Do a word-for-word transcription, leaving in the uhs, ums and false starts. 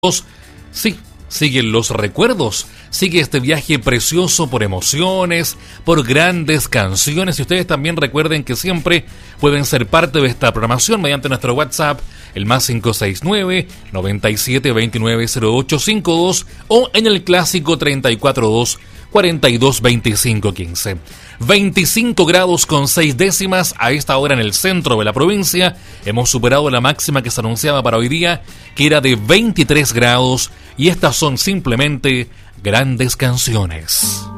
Sí, siguen los recuerdos, sigue este viaje precioso por emociones, por grandes canciones, y ustedes también recuerden que siempre pueden ser parte de esta programación mediante nuestro WhatsApp, el más cinco seis nueve, noventa y siete, veintinueve, cero ocho cincuenta y dos, o en el clásico treinta y cuatro dos, cuarenta y dos, veinticinco quince. veinticinco grados con seis décimas a esta hora en el centro de la provincia. Hemos superado la máxima que se anunciaba para hoy día, que era de veintitrés grados, y estas son simplemente grandes canciones.